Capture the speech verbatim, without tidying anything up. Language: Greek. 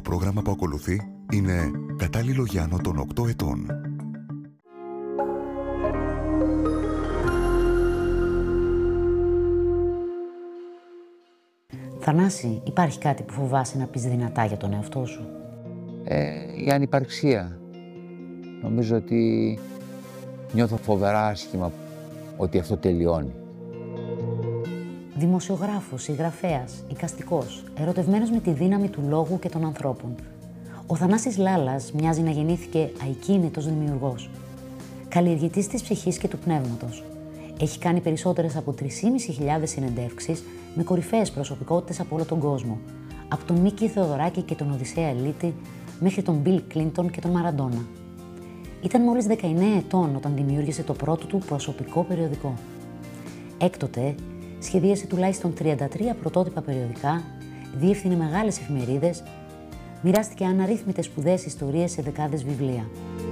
πρόγραμμα που ακολουθεί είναι κατάλληλο για άνω των οκτώ ετών. Θανάση, υπάρχει κάτι που φοβάσαι να πεις δυνατά για τον εαυτό σου? Ε, η ανυπαρξία. Νομίζω ότι νιώθω φοβερά άσχημα ότι αυτό τελειώνει. Δημοσιογράφος, συγγραφέας, εικαστικός, ερωτευμένος με τη δύναμη του λόγου και των ανθρώπων. Ο Θανάσης Λάλας μοιάζει να γεννήθηκε αικίνητος δημιουργός. Καλλιεργητής της ψυχής και του πνεύματος. Έχει κάνει περισσότερες από τρεις χιλιάδες πεντακόσιες συνεντεύξεις με κορυφαίες προσωπικότητες από όλο τον κόσμο. Από τον Μίκη Θεοδωράκη και τον Οδυσσέα Ελίτη μέχρι τον Μπιλ Κλίντον και τον Μαραντόνα. Ήταν μόλις δεκαεννέα ετών όταν δημιούργησε το πρώτο του προσωπικό περιοδικό. Έκτοτε, σχεδίασε τουλάχιστον τριάντα τρία πρωτότυπα περιοδικά, διεύθυνε μεγάλες εφημερίδες, μοιράστηκε αναρρύθμιτες σπουδαίες ιστορίες σε δεκάδες βιβλία.